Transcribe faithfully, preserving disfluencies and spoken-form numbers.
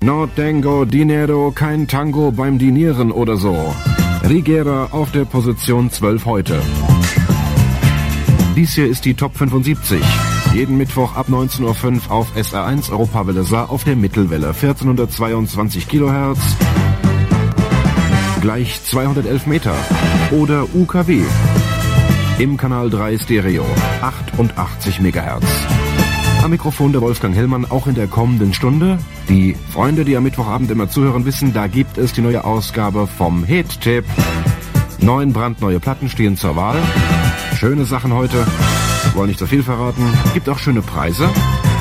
No tengo dinero, kein Tango beim Dinieren oder so. Rigera auf der Position zwölf heute. Dies hier ist die Top fünfundsiebzig. Jeden Mittwoch ab neunzehn Uhr fünf auf S R eins Europawelle Saar auf der Mittelwelle. vierzehnhundertzweiundzwanzig Kilohertz. Gleich zweihundertelf Meter. Oder U K W. Im Kanal drei Stereo. achtundachtzig Megahertz. Am Mikrofon der Wolfgang Hellmann auch in der kommenden Stunde. Die Freunde, die am Mittwochabend immer zuhören, wissen, da gibt es die neue Ausgabe vom Hit-Tipp. Neun brandneue Platten stehen zur Wahl. Schöne Sachen heute. Wollen nicht so viel verraten. Gibt auch schöne Preise.